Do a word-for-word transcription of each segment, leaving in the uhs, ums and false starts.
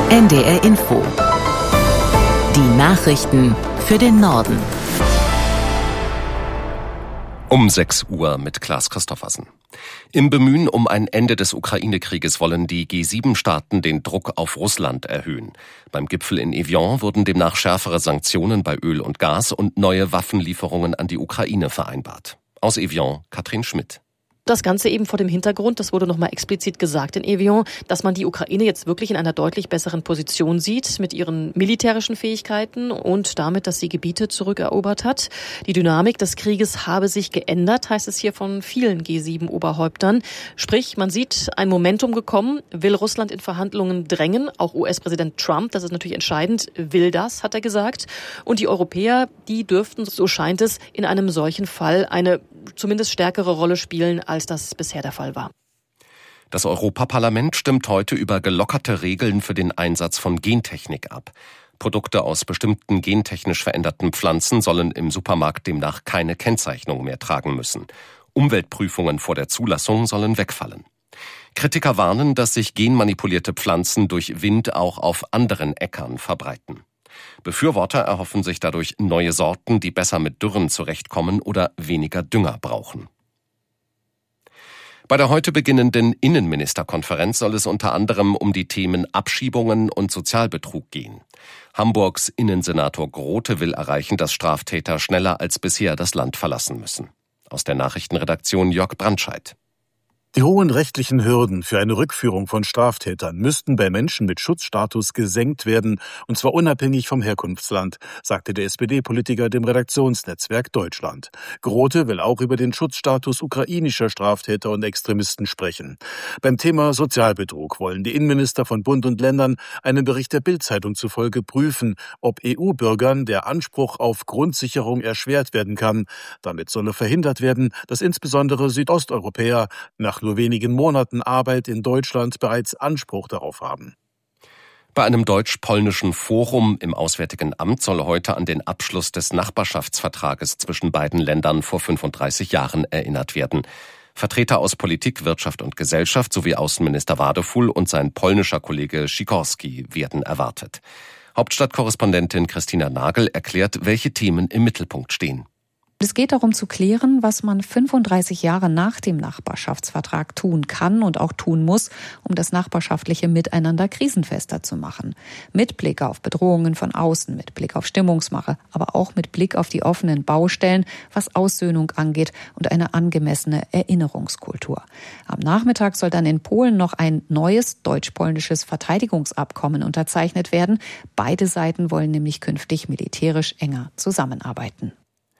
N D R Info. Die Nachrichten für den Norden. Um sechs Uhr mit Klaas Christoffersen. Im Bemühen um ein Ende des Ukraine-Krieges wollen die G sieben Staaten den Druck auf Russland erhöhen. Beim Gipfel in Evian wurden demnach schärfere Sanktionen bei Öl und Gas und neue Waffenlieferungen an die Ukraine vereinbart. Aus Evian, Katrin Schmidt. Das Ganze eben vor dem Hintergrund, das wurde nochmal explizit gesagt in Evian, dass man die Ukraine jetzt wirklich in einer deutlich besseren Position sieht mit ihren militärischen Fähigkeiten und damit, dass sie Gebiete zurückerobert hat. Die Dynamik des Krieges habe sich geändert, heißt es hier von vielen G sieben Oberhäuptern. Sprich, man sieht ein Momentum gekommen, will Russland in Verhandlungen drängen. Auch U S-Präsident Trump, das ist natürlich entscheidend, will das, hat er gesagt. Und die Europäer, die dürften, so scheint es, in einem solchen Fall eine zumindest stärkere Rolle spielen, als das bisher der Fall war. Das Europaparlament stimmt heute über gelockerte Regeln für den Einsatz von Gentechnik ab. Produkte aus bestimmten gentechnisch veränderten Pflanzen sollen im Supermarkt demnach keine Kennzeichnung mehr tragen müssen. Umweltprüfungen vor der Zulassung sollen wegfallen. Kritiker warnen, dass sich genmanipulierte Pflanzen durch Wind auch auf anderen Äckern verbreiten. Befürworter erhoffen sich dadurch neue Sorten, die besser mit Dürren zurechtkommen oder weniger Dünger brauchen. Bei der heute beginnenden Innenministerkonferenz soll es unter anderem um die Themen Abschiebungen und Sozialbetrug gehen. Hamburgs Innensenator Grote will erreichen, dass Straftäter schneller als bisher das Land verlassen müssen. Aus der Nachrichtenredaktion Jörg Brandscheid. Die hohen rechtlichen Hürden für eine Rückführung von Straftätern müssten bei Menschen mit Schutzstatus gesenkt werden, und zwar unabhängig vom Herkunftsland, sagte der S P D-Politiker dem Redaktionsnetzwerk Deutschland. Grote will auch über den Schutzstatus ukrainischer Straftäter und Extremisten sprechen. Beim Thema Sozialbetrug wollen die Innenminister von Bund und Ländern einem Bericht der Bild-Zeitung zufolge prüfen, ob E U-Bürgern der Anspruch auf Grundsicherung erschwert werden kann. Damit solle verhindert werden, dass insbesondere Südosteuropäer nach nur wenigen Monaten Arbeit in Deutschland bereits Anspruch darauf haben. Bei einem deutsch-polnischen Forum im Auswärtigen Amt soll heute an den Abschluss des Nachbarschaftsvertrages zwischen beiden Ländern vor fünfunddreißig Jahren erinnert werden. Vertreter aus Politik, Wirtschaft und Gesellschaft sowie Außenminister Wadefull und sein polnischer Kollege Sikorski werden erwartet. Hauptstadtkorrespondentin Christina Nagel erklärt, welche Themen im Mittelpunkt stehen. Es geht darum zu klären, was man fünfunddreißig Jahre nach dem Nachbarschaftsvertrag tun kann und auch tun muss, um das nachbarschaftliche Miteinander krisenfester zu machen. Mit Blick auf Bedrohungen von außen, mit Blick auf Stimmungsmache, aber auch mit Blick auf die offenen Baustellen, was Aussöhnung angeht und eine angemessene Erinnerungskultur. Am Nachmittag soll dann in Polen noch ein neues deutsch-polnisches Verteidigungsabkommen unterzeichnet werden. Beide Seiten wollen nämlich künftig militärisch enger zusammenarbeiten.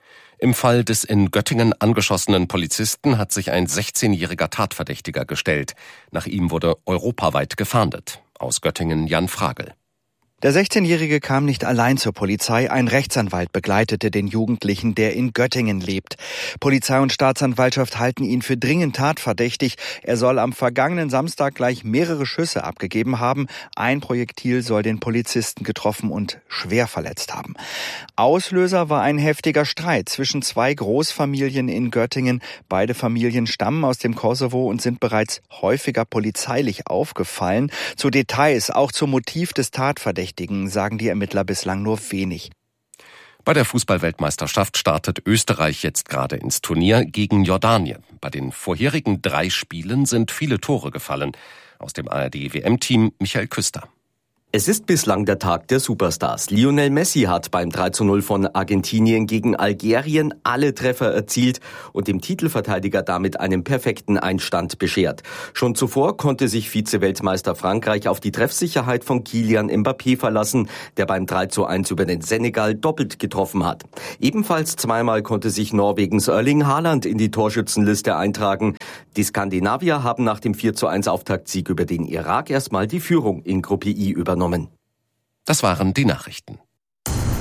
Im Fall des in Göttingen angeschossenen Polizisten hat sich ein sechzehnjähriger Tatverdächtiger gestellt. Nach ihm wurde europaweit gefahndet. Aus Göttingen Jan Fragel. Der sechzehnjährige kam nicht allein zur Polizei, ein Rechtsanwalt begleitete den Jugendlichen, der in Göttingen lebt. Polizei und Staatsanwaltschaft halten ihn für dringend tatverdächtig. Er soll am vergangenen Samstag gleich mehrere Schüsse abgegeben haben. Ein Projektil soll den Polizisten getroffen und schwer verletzt haben. Auslöser war ein heftiger Streit zwischen zwei Großfamilien in Göttingen. Beide Familien stammen aus dem Kosovo und sind bereits häufiger polizeilich aufgefallen. Zu Details, auch zum Motiv des Tatverdächtigen, sagen die Ermittler bislang nur wenig. Bei der Fußball-Weltmeisterschaft startet Österreich jetzt gerade ins Turnier gegen Jordanien. Bei den vorherigen drei Spielen sind viele Tore gefallen. Aus dem A R D-W M-Team Michael Küster. Es ist bislang der Tag der Superstars. Lionel Messi hat beim drei zu null von Argentinien gegen Algerien alle Treffer erzielt und dem Titelverteidiger damit einen perfekten Einstand beschert. Schon zuvor konnte sich Vize-Weltmeister Frankreich auf die Treffsicherheit von Kylian Mbappé verlassen, der beim drei zu eins über den Senegal doppelt getroffen hat. Ebenfalls zweimal konnte sich Norwegens Erling Haaland in die Torschützenliste eintragen. Die Skandinavier haben nach dem vier zu eins Auftaktsieg über den Irak erstmal die Führung in Gruppe I übernommen. Das waren die Nachrichten.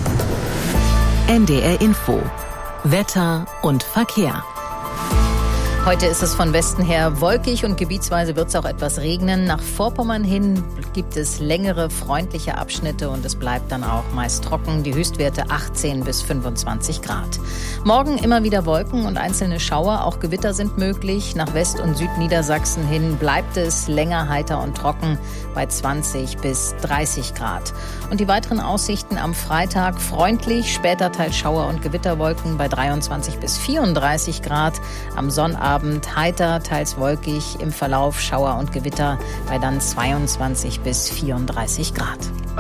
N D R Info. Wetter und Verkehr. Heute ist es von Westen her wolkig und gebietsweise wird es auch etwas regnen. Nach Vorpommern hin gibt es längere, freundliche Abschnitte und es bleibt dann auch meist trocken. Die Höchstwerte achtzehn bis fünfundzwanzig Grad. Morgen immer wieder Wolken und einzelne Schauer, auch Gewitter sind möglich. Nach West- und Südniedersachsen hin bleibt es länger heiter und trocken bei zwanzig bis dreißig Grad. Und die weiteren Aussichten am Freitag freundlich, später teils Schauer und Gewitterwolken bei dreiundzwanzig bis vierunddreißig Grad. Am Sonnabend heiter, teils wolkig, im Verlauf Schauer und Gewitter bei dann zweiundzwanzig bis vierunddreißig Grad.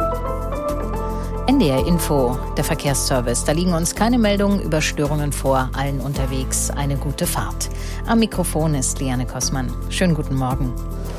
N D R Info, der Verkehrsservice. Da liegen uns keine Meldungen über Störungen vor. Allen unterwegs eine gute Fahrt. Am Mikrofon ist Liane Kossmann. Schönen guten Morgen.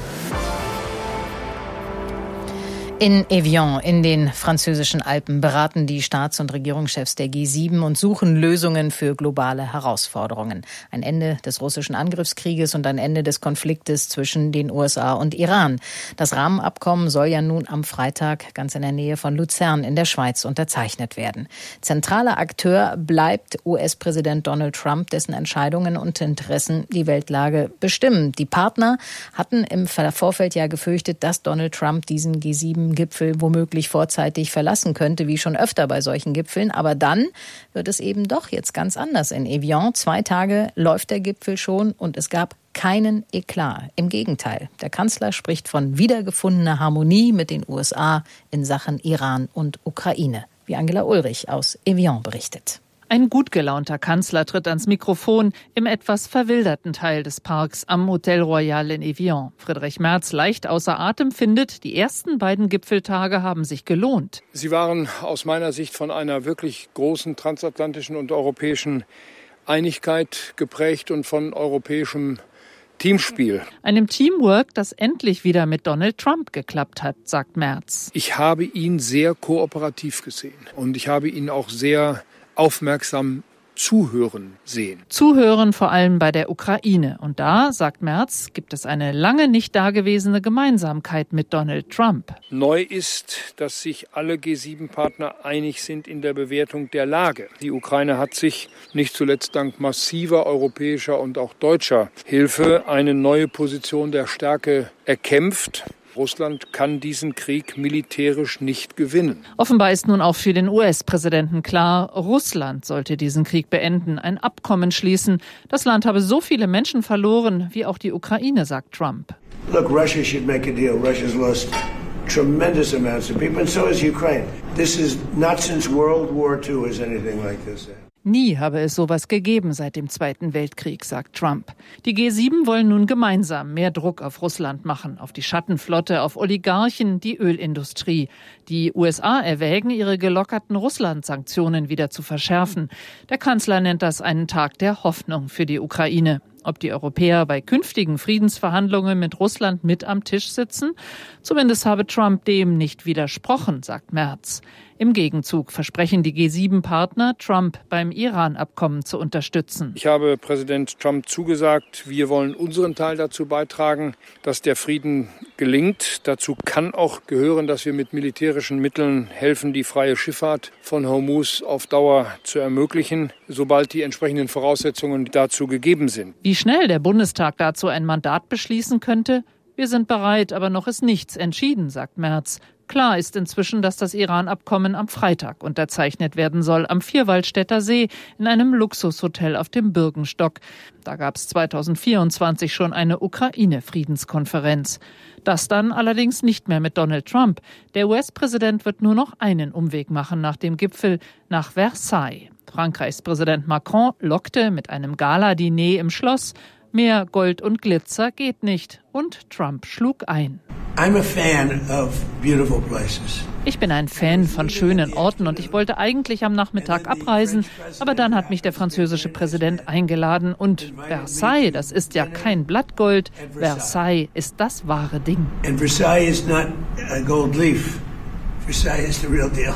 In Evian in den französischen Alpen beraten die Staats- und Regierungschefs der G sieben und suchen Lösungen für globale Herausforderungen. Ein Ende des russischen Angriffskrieges und ein Ende des Konfliktes zwischen den U S A und Iran. Das Rahmenabkommen soll ja nun am Freitag ganz in der Nähe von Luzern in der Schweiz unterzeichnet werden. Zentraler Akteur bleibt U S-Präsident Donald Trump, dessen Entscheidungen und Interessen die Weltlage bestimmen. Die Partner hatten im Vorfeld ja gefürchtet, dass Donald Trump diesen G sieben Gipfel womöglich vorzeitig verlassen könnte, wie schon öfter bei solchen Gipfeln. Aber dann wird es eben doch jetzt ganz anders in Evian. Zwei Tage läuft der Gipfel schon und es gab keinen Eklat. Im Gegenteil, der Kanzler spricht von wiedergefundener Harmonie mit den U S A in Sachen Iran und Ukraine, wie Angela Ulrich aus Evian berichtet. Ein gut gelaunter Kanzler tritt ans Mikrofon im etwas verwilderten Teil des Parks am Hotel Royal in Evian. Friedrich Merz, leicht außer Atem, findet, die ersten beiden Gipfeltage haben sich gelohnt. Sie waren aus meiner Sicht von einer wirklich großen transatlantischen und europäischen Einigkeit geprägt und von europäischem Teamspiel. Einem Teamwork, das endlich wieder mit Donald Trump geklappt hat, sagt Merz. Ich habe ihn sehr kooperativ gesehen und ich habe ihn auch sehr aufmerksam zuhören sehen. Zuhören vor allem bei der Ukraine. Und da, sagt Merz, gibt es eine lange nicht dagewesene Gemeinsamkeit mit Donald Trump. Neu ist, dass sich alle G sieben Partner einig sind in der Bewertung der Lage. Die Ukraine hat sich nicht zuletzt dank massiver europäischer und auch deutscher Hilfe eine neue Position der Stärke erkämpft. Russland kann diesen Krieg militärisch nicht gewinnen. Offenbar ist nun auch für den U S-Präsidenten klar, Russland sollte diesen Krieg beenden, ein Abkommen schließen. Das Land habe so viele Menschen verloren, wie auch die Ukraine, sagt Trump. Look, Russia should make a deal. Russia's lost tremendous amounts of people, and so has Ukraine. This is not since World War Two has anything like this. Nie habe es sowas gegeben seit dem Zweiten Weltkrieg, sagt Trump. Die G sieben wollen nun gemeinsam mehr Druck auf Russland machen, auf die Schattenflotte, auf Oligarchen, die Ölindustrie. Die U S A erwägen, ihre gelockerten Russland-Sanktionen wieder zu verschärfen. Der Kanzler nennt das einen Tag der Hoffnung für die Ukraine. Ob die Europäer bei künftigen Friedensverhandlungen mit Russland mit am Tisch sitzen? Zumindest habe Trump dem nicht widersprochen, sagt Merz. Im Gegenzug versprechen die G sieben Partner, Trump beim Iran-Abkommen zu unterstützen. Ich habe Präsident Trump zugesagt, wir wollen unseren Teil dazu beitragen, dass der Frieden gelingt. Dazu kann auch gehören, dass wir mit militärischen Mitteln helfen, die freie Schifffahrt von Hormuz auf Dauer zu ermöglichen, sobald die entsprechenden Voraussetzungen dazu gegeben sind. Wie schnell der Bundestag dazu ein Mandat beschließen könnte? Wir sind bereit, aber noch ist nichts entschieden, sagt Merz. Klar ist inzwischen, dass das Iran-Abkommen am Freitag unterzeichnet werden soll, am Vierwaldstätter See, in einem Luxushotel auf dem Birkenstock. Da gab es zweitausendvierundzwanzig schon eine Ukraine-Friedenskonferenz. Das dann allerdings nicht mehr mit Donald Trump. Der U S-Präsident wird nur noch einen Umweg machen nach dem Gipfel, nach Versailles. Frankreichs Präsident Macron lockte mit einem Gala-Diner im Schloss. Mehr Gold und Glitzer geht nicht. Und Trump schlug ein. I'm a fan of beautiful places. Ich bin ein Fan von schönen Orten und ich wollte eigentlich am Nachmittag abreisen, aber dann hat mich der französische Präsident eingeladen und Versailles, das ist ja kein Blattgold, Versailles ist das wahre Ding. And Versailles is not a gold leaf. Versailles is the real deal.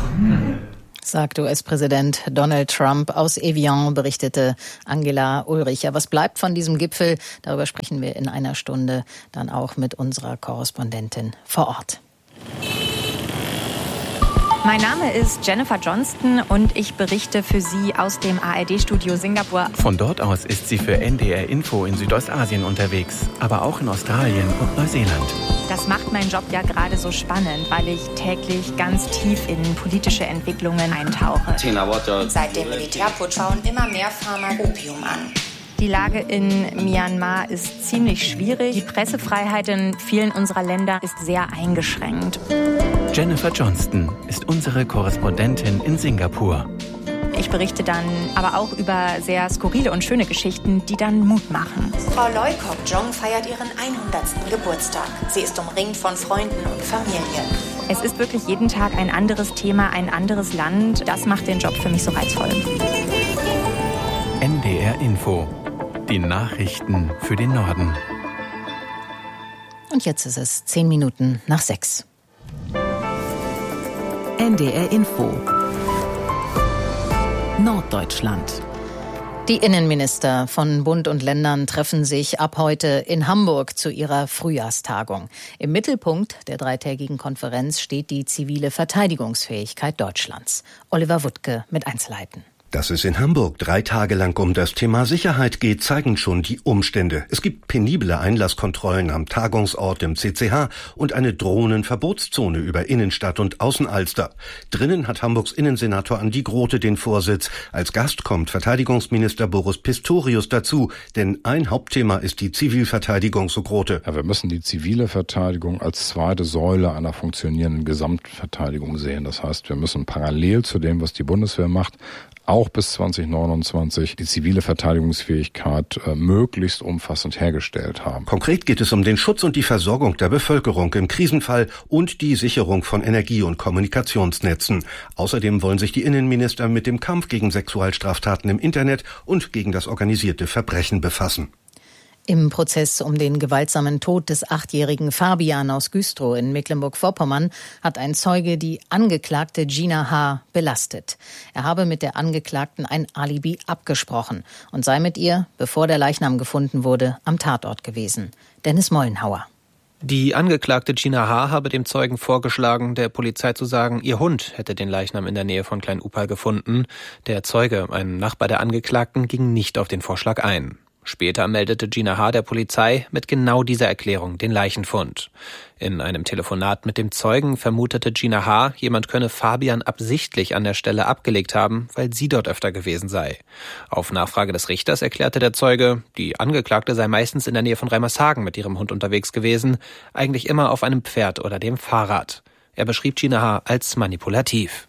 Sagt U S-Präsident Donald Trump. Aus Evian berichtete Angela Ulrich. Ja, was bleibt von diesem Gipfel? Darüber sprechen wir in einer Stunde dann auch mit unserer Korrespondentin vor Ort. Mein Name ist Jennifer Johnston und ich berichte für Sie aus dem A R D-Studio Singapur. Von dort aus ist sie für N D R Info in Südostasien unterwegs, aber auch in Australien und Neuseeland. Das macht meinen Job ja gerade so spannend, weil ich täglich ganz tief in politische Entwicklungen eintauche. Seit dem Militärputsch bauen immer mehr Farmer Opium an. Die Lage in Myanmar ist ziemlich schwierig. Die Pressefreiheit in vielen unserer Länder ist sehr eingeschränkt. Jennifer Johnston ist unsere Korrespondentin in Singapur. Ich berichte dann aber auch über sehr skurrile und schöne Geschichten, die dann Mut machen. Frau Loy Kok Jong feiert ihren hundertsten Geburtstag. Sie ist umringt von Freunden und Familie. Es ist wirklich jeden Tag ein anderes Thema, ein anderes Land. Das macht den Job für mich so reizvoll. N D R Info. Die Nachrichten für den Norden. Und jetzt ist es zehn Minuten nach sechs. N D R Info. Norddeutschland. Die Innenminister von Bund und Ländern treffen sich ab heute in Hamburg zu ihrer Frühjahrstagung. Im Mittelpunkt der dreitägigen Konferenz steht die zivile Verteidigungsfähigkeit Deutschlands. Oliver Wuttke mit Einzelheiten. Dass es in Hamburg drei Tage lang um das Thema Sicherheit geht, zeigen schon die Umstände. Es gibt penible Einlasskontrollen am Tagungsort im C C H und eine Drohnenverbotszone über Innenstadt und Außenalster. Drinnen hat Hamburgs Innensenator Andi Grote den Vorsitz. Als Gast kommt Verteidigungsminister Boris Pistorius dazu, denn ein Hauptthema ist die Zivilverteidigung, so Grote. Ja, wir müssen die zivile Verteidigung als zweite Säule einer funktionierenden Gesamtverteidigung sehen. Das heißt, wir müssen parallel zu dem, was die Bundeswehr macht, auch bis zwanzig neunundzwanzig die zivile Verteidigungsfähigkeit äh, möglichst umfassend hergestellt haben. Konkret geht es um den Schutz und die Versorgung der Bevölkerung im Krisenfall und die Sicherung von Energie- und Kommunikationsnetzen. Außerdem wollen sich die Innenminister mit dem Kampf gegen Sexualstraftaten im Internet und gegen das organisierte Verbrechen befassen. Im Prozess um den gewaltsamen Tod des achtjährigen Fabian aus Güstrow in Mecklenburg-Vorpommern hat ein Zeuge die Angeklagte Gina H. belastet. Er habe mit der Angeklagten ein Alibi abgesprochen und sei mit ihr, bevor der Leichnam gefunden wurde, am Tatort gewesen. Dennis Mollenhauer. Die Angeklagte Gina H. habe dem Zeugen vorgeschlagen, der Polizei zu sagen, ihr Hund hätte den Leichnam in der Nähe von Klein-Upal gefunden. Der Zeuge, ein Nachbar der Angeklagten, ging nicht auf den Vorschlag ein. Später meldete Gina H. der Polizei mit genau dieser Erklärung den Leichenfund. In einem Telefonat mit dem Zeugen vermutete Gina H., jemand könne Fabian absichtlich an der Stelle abgelegt haben, weil sie dort öfter gewesen sei. Auf Nachfrage des Richters erklärte der Zeuge, die Angeklagte sei meistens in der Nähe von Reimershagen mit ihrem Hund unterwegs gewesen, eigentlich immer auf einem Pferd oder dem Fahrrad. Er beschrieb Gina H. als manipulativ.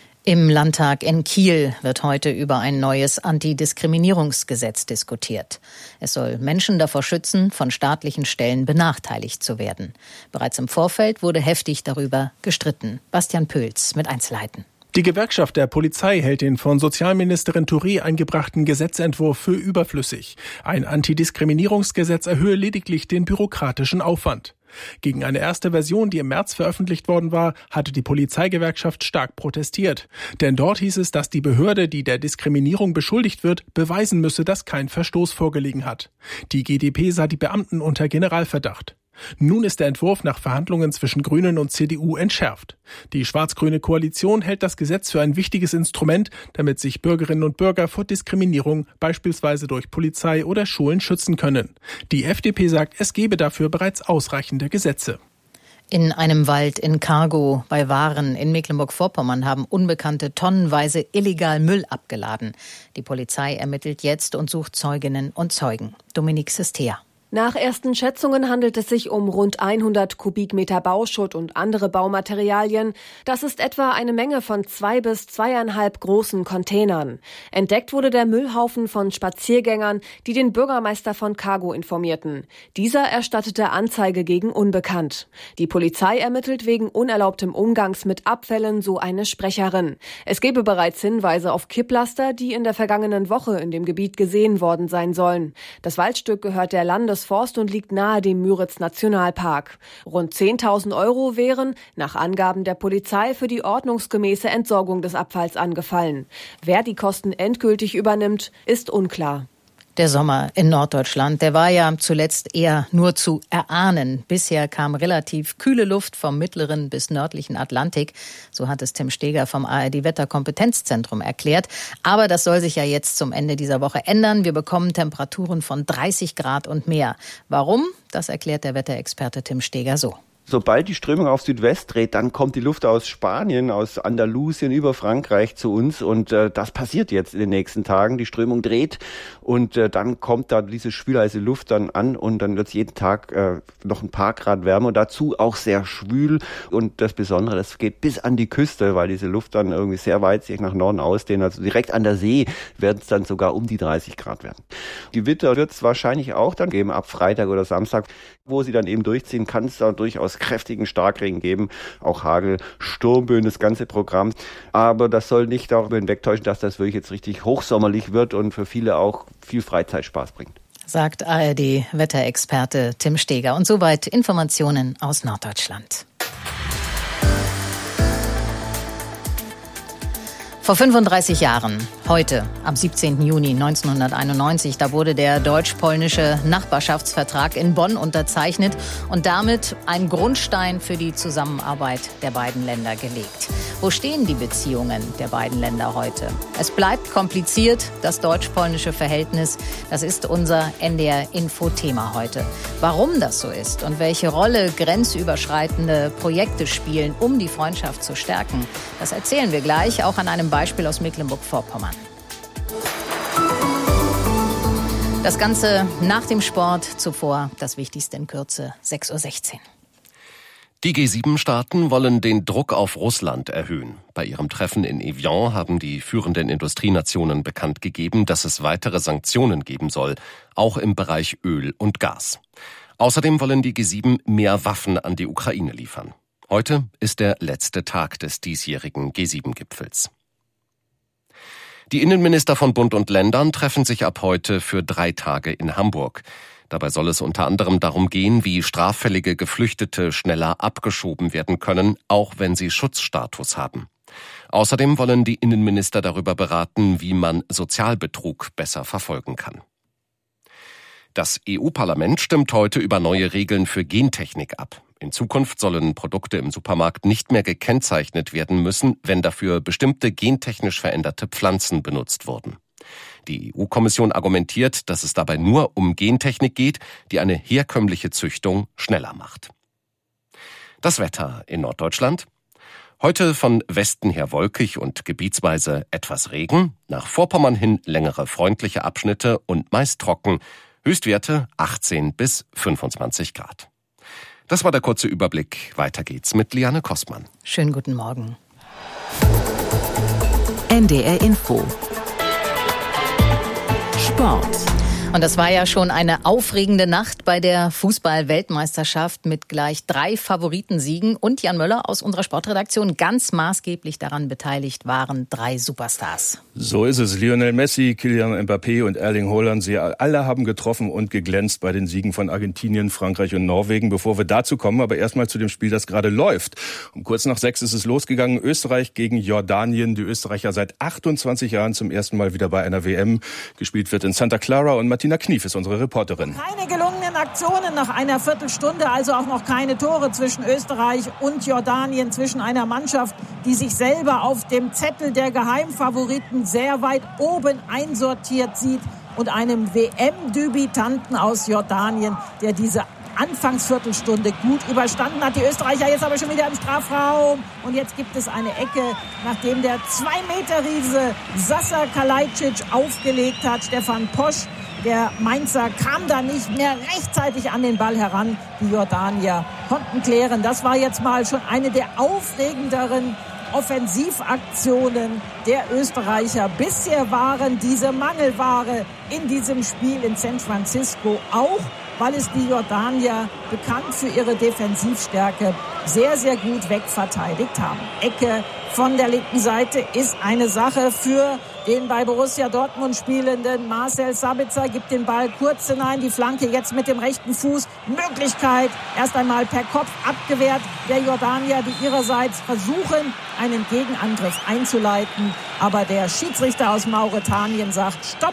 Im Landtag in Kiel wird heute über ein neues Antidiskriminierungsgesetz diskutiert. Es soll Menschen davor schützen, von staatlichen Stellen benachteiligt zu werden. Bereits im Vorfeld wurde heftig darüber gestritten. Bastian Pöls mit Einzelheiten. Die Gewerkschaft der Polizei hält den von Sozialministerin Touré eingebrachten Gesetzentwurf für überflüssig. Ein Antidiskriminierungsgesetz erhöhe lediglich den bürokratischen Aufwand. Gegen eine erste Version, die im März veröffentlicht worden war, hatte die Polizeigewerkschaft stark protestiert. Denn dort hieß es, dass die Behörde, die der Diskriminierung beschuldigt wird, beweisen müsse, dass kein Verstoß vorgelegen hat. Die G d P sah die Beamten unter Generalverdacht. Nun ist der Entwurf nach Verhandlungen zwischen Grünen und C D U entschärft. Die schwarz-grüne Koalition hält das Gesetz für ein wichtiges Instrument, damit sich Bürgerinnen und Bürger vor Diskriminierung beispielsweise durch Polizei oder Schulen schützen können. Die F D P sagt, es gebe dafür bereits ausreichende Gesetze. In einem Wald in Cargo bei Waren in Mecklenburg-Vorpommern haben Unbekannte tonnenweise illegal Müll abgeladen. Die Polizei ermittelt jetzt und sucht Zeuginnen und Zeugen. Dominique Sistea. Nach ersten Schätzungen handelt es sich um rund hundert Kubikmeter Bauschutt und andere Baumaterialien. Das ist etwa eine Menge von zwei bis zweieinhalb großen Containern. Entdeckt wurde der Müllhaufen von Spaziergängern, die den Bürgermeister von Cargo informierten. Dieser erstattete Anzeige gegen Unbekannt. Die Polizei ermittelt wegen unerlaubtem Umgangs mit Abfällen, so eine Sprecherin. Es gebe bereits Hinweise auf Kipplaster, die in der vergangenen Woche in dem Gebiet gesehen worden sein sollen. Das Waldstück gehört der Landes Forst und liegt nahe dem Müritz-Nationalpark. Rund zehntausend Euro wären, nach Angaben der Polizei, für die ordnungsgemäße Entsorgung des Abfalls angefallen. Wer die Kosten endgültig übernimmt, ist unklar. Der Sommer in Norddeutschland, der war ja zuletzt eher nur zu erahnen. Bisher kam relativ kühle Luft vom mittleren bis nördlichen Atlantik. So hat es Tim Steger vom A R D-Wetterkompetenzzentrum erklärt. Aber das soll sich ja jetzt zum Ende dieser Woche ändern. Wir bekommen Temperaturen von dreißig Grad und mehr. Warum? Das erklärt der Wetterexperte Tim Steger so. Sobald die Strömung auf Südwest dreht, dann kommt die Luft aus Spanien, aus Andalusien über Frankreich zu uns und äh, das passiert jetzt in den nächsten Tagen. Die Strömung dreht und äh, dann kommt da diese schwülheiße Luft dann an und dann wird es jeden Tag äh, noch ein paar Grad wärmer und dazu auch sehr schwül und das Besondere, das geht bis an die Küste, weil diese Luft dann irgendwie sehr weit sich nach Norden ausdehnt. Also direkt an der See werden es dann sogar um die dreißig Grad werden. Gewitter wird es wahrscheinlich auch dann geben ab Freitag oder Samstag, wo sie dann eben durchziehen, kann es da durchaus kräftigen Starkregen geben, auch Hagel, Sturmböen, das ganze Programm. Aber das soll nicht darüber hinwegtäuschen, dass das wirklich jetzt richtig hochsommerlich wird und für viele auch viel Freizeitspaß bringt. Sagt A R D-Wetterexperte Tim Steger. Und soweit Informationen aus Norddeutschland. Vor fünfunddreißig Jahren, heute, am siebzehnten Juni neunzehnhunderteinundneunzig, da wurde der deutsch-polnische Nachbarschaftsvertrag in Bonn unterzeichnet und damit ein Grundstein für die Zusammenarbeit der beiden Länder gelegt. Wo stehen die Beziehungen der beiden Länder heute? Es bleibt kompliziert, das deutsch-polnische Verhältnis. Das ist unser N D R-Info-Thema heute. Warum das so ist und welche Rolle grenzüberschreitende Projekte spielen, um die Freundschaft zu stärken, das erzählen wir gleich, auch an einem Beispiel aus Mecklenburg-Vorpommern. Das Ganze nach dem Sport, zuvor das Wichtigste in Kürze, sechs Uhr sechzehn. Die G sieben Staaten wollen den Druck auf Russland erhöhen. Bei ihrem Treffen in Evian haben die führenden Industrienationen bekannt gegeben, dass es weitere Sanktionen geben soll, auch im Bereich Öl und Gas. Außerdem wollen die G sieben mehr Waffen an die Ukraine liefern. Heute ist der letzte Tag des diesjährigen G sieben Gipfels. Die Innenminister von Bund und Ländern treffen sich ab heute für drei Tage in Hamburg. Dabei soll es unter anderem darum gehen, wie straffällige Geflüchtete schneller abgeschoben werden können, auch wenn sie Schutzstatus haben. Außerdem wollen die Innenminister darüber beraten, wie man Sozialbetrug besser verfolgen kann. Das E U-Parlament stimmt heute über neue Regeln für Gentechnik ab. In Zukunft sollen Produkte im Supermarkt nicht mehr gekennzeichnet werden müssen, wenn dafür bestimmte gentechnisch veränderte Pflanzen benutzt wurden. Die E U-Kommission argumentiert, dass es dabei nur um Gentechnik geht, die eine herkömmliche Züchtung schneller macht. Das Wetter in Norddeutschland. Heute von Westen her wolkig und gebietsweise etwas Regen. Nach Vorpommern hin längere freundliche Abschnitte und meist trocken. Höchstwerte achtzehn bis fünfundzwanzig Grad. Das war der kurze Überblick. Weiter geht's mit Liane Kostmann. Schönen guten Morgen. N D R Info. Sport. Und das war ja schon eine aufregende Nacht bei der Fußball-Weltmeisterschaft mit gleich drei Favoritensiegen. Und Jan Möller aus unserer Sportredaktion, ganz maßgeblich daran beteiligt waren drei Superstars. So ist es. Lionel Messi, Kylian Mbappé und Erling Haaland, sie alle haben getroffen und geglänzt bei den Siegen von Argentinien, Frankreich und Norwegen. Bevor wir dazu kommen, aber erstmal zu dem Spiel, das gerade läuft. Um kurz nach sechs ist es losgegangen. Österreich gegen Jordanien. Die Österreicher seit achtundzwanzig Jahren zum ersten Mal wieder bei einer W M. Gespielt wird in Santa Clara und Martina Knief ist unsere Reporterin. Keine gelungenen Aktionen nach einer Viertelstunde, also auch noch keine Tore zwischen Österreich und Jordanien, zwischen einer Mannschaft, die sich selber auf dem Zettel der Geheimfavoriten sehr weit oben einsortiert sieht, und einem W M-Debütanten aus Jordanien, der diese Anfangsviertelstunde gut überstanden hat. Die Österreicher jetzt aber schon wieder im Strafraum. Und jetzt gibt es eine Ecke, nachdem der zwei-Meter-Riese Sasa Kalajdzic aufgelegt hat. Stefan Posch, der Mainzer, kam da nicht mehr rechtzeitig an den Ball heran. Die Jordanier konnten klären. Das war jetzt mal schon eine der aufregenderen Offensivaktionen der Österreicher. Bisher waren diese Mangelware in diesem Spiel in San Francisco auch, weil es die Jordanier, bekannt für ihre Defensivstärke, sehr, sehr gut wegverteidigt haben. Ecke von der linken Seite ist eine Sache für den bei Borussia Dortmund spielenden Marcel Sabitzer, gibt den Ball kurz hinein, die Flanke jetzt mit dem rechten Fuß. Möglichkeit, erst einmal per Kopf abgewehrt der Jordanier, die ihrerseits versuchen, einen Gegenangriff einzuleiten. Aber der Schiedsrichter aus Mauretanien sagt, Stopp,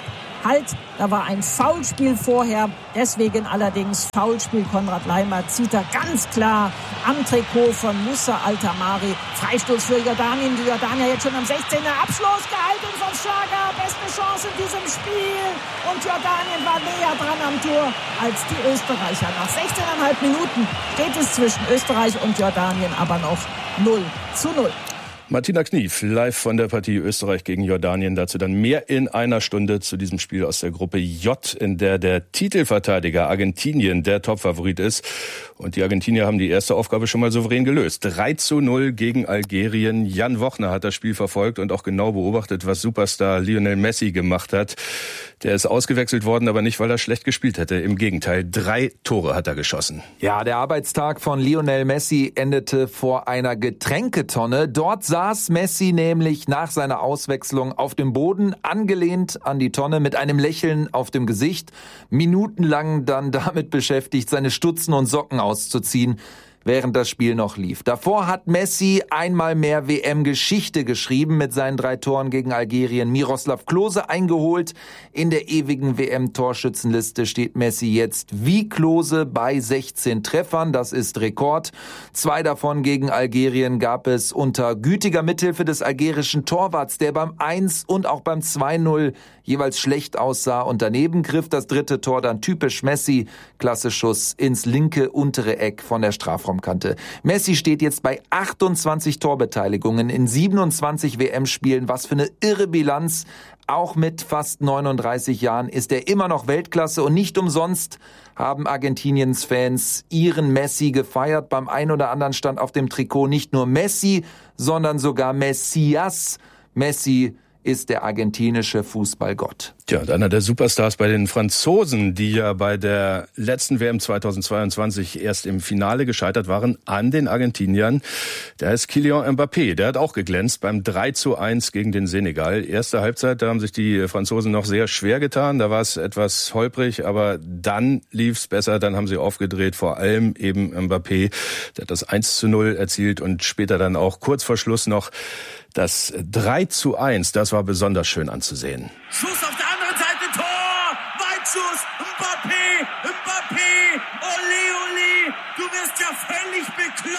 Halt, da war ein Foulspiel vorher. Deswegen allerdings Foulspiel. Konrad Laimer zieht er ganz klar am Trikot von Moussa Altamari. Freistoß für Jordanien. Die Jordanier jetzt schon am sechzehner Abschluss gehalten von Schlager. Beste Chance in diesem Spiel. Und Jordanien war näher dran am Tor als die Österreicher. Nach sechzehneinhalb Minuten steht es zwischen Österreich und Jordanien aber noch null zu null. Martina Knief, live von der Partie Österreich gegen Jordanien. Dazu dann mehr in einer Stunde zu diesem Spiel aus der Gruppe J, in der der Titelverteidiger Argentinien der Topfavorit ist. Und die Argentinier haben die erste Aufgabe schon mal souverän gelöst. drei zu null gegen Algerien. Jan Wochner hat das Spiel verfolgt und auch genau beobachtet, was Superstar Lionel Messi gemacht hat. Der ist ausgewechselt worden, aber nicht, weil er schlecht gespielt hätte. Im Gegenteil, drei Tore hat er geschossen. Ja, der Arbeitstag von Lionel Messi endete vor einer Getränketonne. Dort saß Messi nämlich nach seiner Auswechslung auf dem Boden, angelehnt an die Tonne mit einem Lächeln auf dem Gesicht, minutenlang dann damit beschäftigt, seine Stutzen und Socken auszuziehen, während das Spiel noch lief. Davor hat Messi einmal mehr W M-Geschichte geschrieben mit seinen drei Toren gegen Algerien. Miroslav Klose eingeholt. In der ewigen W M-Torschützenliste steht Messi jetzt wie Klose bei sechzehn Treffern. Das ist Rekord. Zwei davon gegen Algerien gab es unter gütiger Mithilfe des algerischen Torwarts, der beim eins und auch beim zwei null jeweils schlecht aussah und daneben griff. Das dritte Tor dann typisch Messi. Klasse Schuss ins linke untere Eck von der Strafraumkante. Messi steht jetzt bei achtundzwanzig Torbeteiligungen in siebenundzwanzig W M-Spielen. Was für eine irre Bilanz. Auch mit fast neununddreißig Jahren ist er immer noch Weltklasse und nicht umsonst haben Argentiniens Fans ihren Messi gefeiert. Beim ein oder anderen stand auf dem Trikot nicht nur Messi, sondern sogar Messias. Messi ist der argentinische Fußballgott. Tja, und einer der Superstars bei den Franzosen, die ja bei der letzten W M zweitausendzweiundzwanzig erst im Finale gescheitert waren, an den Argentiniern, der heißt Kylian Mbappé. Der hat auch geglänzt beim drei zu eins gegen den Senegal. Erste Halbzeit, da haben sich die Franzosen noch sehr schwer getan. Da war es etwas holprig, aber dann lief's besser. Dann haben sie aufgedreht, vor allem eben Mbappé. Der hat das eins zu null erzielt und später dann auch kurz vor Schluss noch das drei zu eins. Das war besonders schön anzusehen. Schuss auf der anderen Seite, Tor! Weitschuss, Mbappé, Mbappé, Oli, Oli, du wirst ja völlig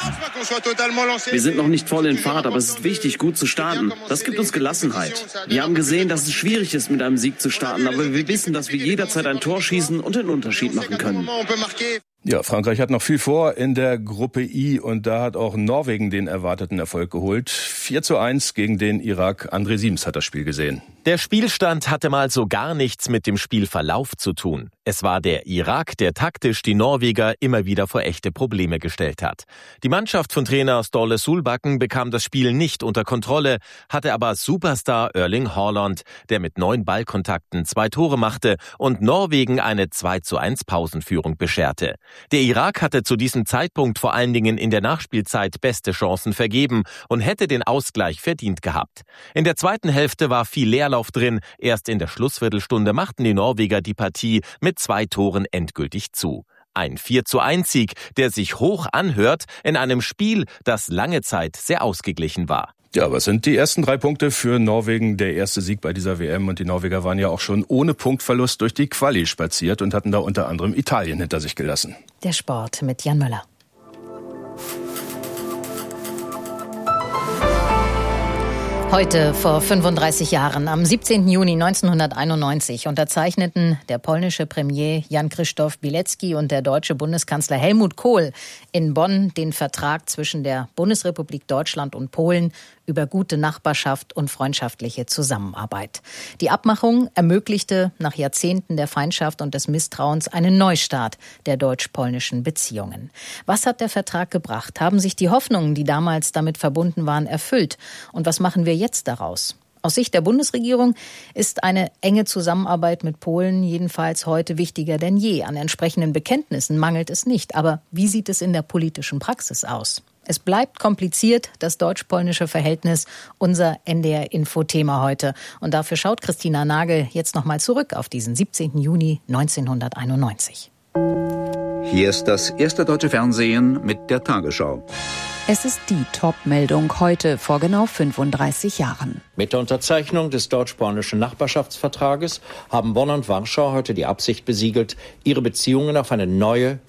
bekloppt. Wir sind noch nicht voll in Fahrt, aber es ist wichtig, gut zu starten. Das gibt uns Gelassenheit. Wir haben gesehen, dass es schwierig ist, mit einem Sieg zu starten, aber wir wissen, dass wir jederzeit ein Tor schießen und den Unterschied machen können. Ja, Frankreich hat noch viel vor in der Gruppe I und da hat auch Norwegen den erwarteten Erfolg geholt. vier zu eins gegen den Irak. André Siems hat das Spiel gesehen. Der Spielstand hatte mal so gar nichts mit dem Spielverlauf zu tun. Es war der Irak, der taktisch die Norweger immer wieder vor echte Probleme gestellt hat. Die Mannschaft von Trainer Ståle Solbakken bekam das Spiel nicht unter Kontrolle, hatte aber Superstar Erling Haaland, der mit neun Ballkontakten zwei Tore machte und Norwegen eine zwei zu eins Pausenführung bescherte. Der Irak hatte zu diesem Zeitpunkt vor allen Dingen in der Nachspielzeit beste Chancen vergeben und hätte den Ausgleich verdient gehabt. In der zweiten Hälfte war viel Leerlauf drin. Erst in der Schlussviertelstunde machten die Norweger die Partie mit zwei Toren endgültig zu. Ein vier zu eins Sieg, der sich hoch anhört in einem Spiel, das lange Zeit sehr ausgeglichen war. Ja, was sind die ersten drei Punkte für Norwegen? Der erste Sieg bei dieser W M und die Norweger waren ja auch schon ohne Punktverlust durch die Quali spaziert und hatten da unter anderem Italien hinter sich gelassen. Der Sport mit Jan Möller. Heute vor fünfunddreißig Jahren, am siebzehnten Juni neunzehnhunderteinundneunzig, unterzeichneten der polnische Premier Jan Krzysztof Bielecki und der deutsche Bundeskanzler Helmut Kohl in Bonn den Vertrag zwischen der Bundesrepublik Deutschland und Polen über gute Nachbarschaft und freundschaftliche Zusammenarbeit. Die Abmachung ermöglichte nach Jahrzehnten der Feindschaft und des Misstrauens einen Neustart der deutsch-polnischen Beziehungen. Was hat der Vertrag gebracht? Haben sich die Hoffnungen, die damals damit verbunden waren, erfüllt? Und was machen wir jetzt daraus? Aus Sicht der Bundesregierung ist eine enge Zusammenarbeit mit Polen jedenfalls heute wichtiger denn je. An entsprechenden Bekenntnissen mangelt es nicht. Aber wie sieht es in der politischen Praxis aus? Es bleibt kompliziert, das deutsch-polnische Verhältnis, unser N D R-Info-Thema heute. Und dafür schaut Christina Nagel jetzt nochmal zurück auf diesen siebzehnten Juni neunzehnhunderteinundneunzig. Hier ist das erste deutsche Fernsehen mit der Tagesschau. Es ist die Top-Meldung heute vor genau fünfunddreißig Jahren. Mit der Unterzeichnung des deutsch-polnischen Nachbarschaftsvertrages haben Bonn und Warschau heute die Absicht besiegelt, ihre Beziehungen auf eine neue,